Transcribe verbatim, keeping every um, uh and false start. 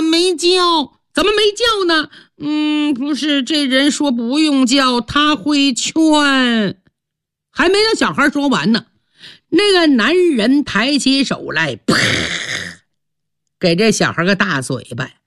没叫。怎么没叫呢？嗯，不是，这人说不用叫，他会劝。还没让小孩说完呢，那个男人抬起手来，啪，给这小孩个大嘴巴。